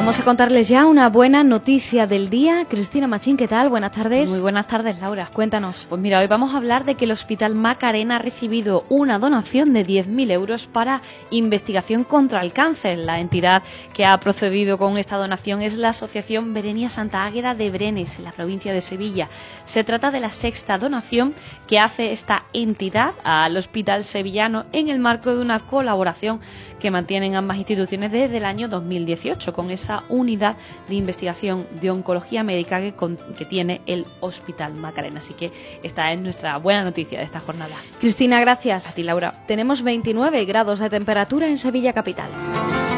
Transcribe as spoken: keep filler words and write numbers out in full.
Vamos a contarles ya una buena noticia del día. Cristina Machín, ¿qué tal? Buenas tardes. Muy buenas tardes, Laura. Cuéntanos. Pues mira, hoy vamos a hablar de que el Hospital Macarena ha recibido una donación de diez mil euros para investigación contra el cáncer. La entidad que ha procedido con esta donación es la Asociación Berenia Santa Águeda de Brenes, en la provincia de Sevilla. Se trata de la sexta donación que hace esta entidad al Hospital Sevillano en el marco de una colaboración que mantienen ambas instituciones desde el año dos mil dieciocho, con esa unidad de investigación de oncología médica que, con, que tiene el Hospital Macarena. Así que esta es nuestra buena noticia de esta jornada. Cristina, gracias. A ti, Laura. Tenemos veintinueve grados de temperatura en Sevilla capital.